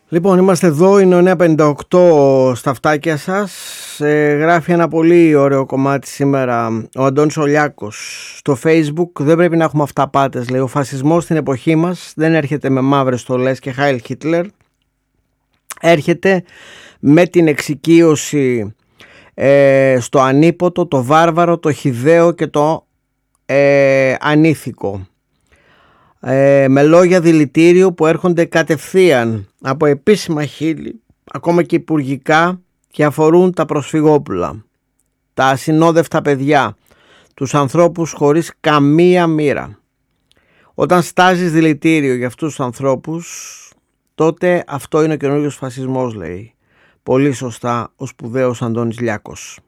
Λοιπόν, είμαστε εδώ, είναι ο 958 στα αυτάκια σας. Γράφει ένα πολύ ωραίο κομμάτι σήμερα ο Αντώνης Ολιάκος στο Facebook. Δεν πρέπει να έχουμε αυταπάτες, λέει. Ο φασισμός στην εποχή μας δεν έρχεται με μαύρες στολές και Heil Hitler. Έρχεται με την εξοικείωση στο ανίποτο, το βάρβαρο, το χυδαίο και το ανήθικο. Με λόγια δηλητήριου που έρχονται κατευθείαν από επίσημα χείλη, ακόμα και υπουργικά, και αφορούν τα προσφυγόπουλα, τα ασυνόδευτα παιδιά, τους ανθρώπους χωρίς καμία μοίρα. Όταν στάζεις δηλητήριο για αυτούς τους ανθρώπους, τότε αυτό είναι ο καινούριος φασισμός, λέει πολύ σωστά ο σπουδαίος Αντώνης Λιάκος.